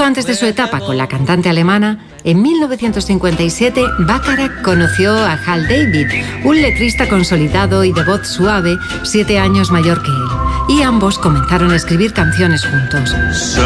antes de su etapa con la cantante alemana, en 1957 Bacharach conoció a Hal David, un letrista consolidado y de voz suave, 7 años mayor que él, y ambos comenzaron a escribir canciones juntos.